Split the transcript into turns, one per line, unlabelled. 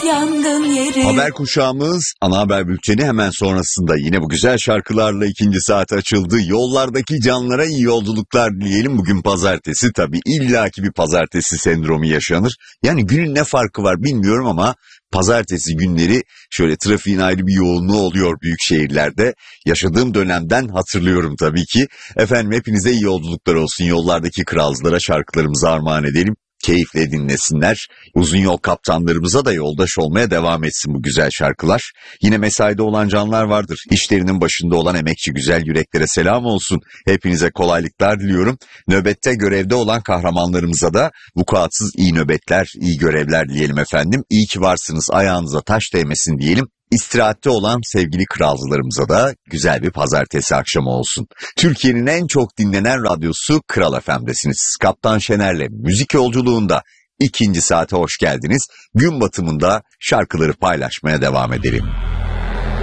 yangın yeri.
Haber kuşağımız ana haber bülteni hemen sonrasında yine bu güzel şarkılarla ikinci saat açıldı. Yollardaki canlara iyi yolculuklar dileyelim. Bugün pazartesi, tabii illaki bir pazartesi sendromu yaşanır. Yani günün ne farkı var bilmiyorum ama pazartesi günleri şöyle trafiğin ayrı bir yoğunluğu oluyor büyük şehirlerde. Yaşadığım dönemden hatırlıyorum tabii ki. Efendim hepinize iyi yolculuklar olsun. Yollardaki kralcılara şarkılarımızı armağan edelim. Keyifle dinlesinler. Uzun yol kaptanlarımıza da yoldaş olmaya devam etsin bu güzel şarkılar. Yine mesaide olan canlar vardır. İşlerinin başında olan emekçi güzel yüreklere selam olsun. Hepinize kolaylıklar diliyorum. Nöbette görevde olan kahramanlarımıza da vukuatsız iyi nöbetler, iyi görevler diyelim efendim. İyi ki varsınız, ayağınıza taş değmesin diyelim. İstirahatte olan sevgili kralcılarımıza da güzel bir pazartesi akşamı olsun. Türkiye'nin en çok dinlenen radyosu Kral FM'desiniz. Kaptan Şener'le müzik yolculuğunda ikinci saate hoş geldiniz. Gün batımında şarkıları paylaşmaya devam edelim.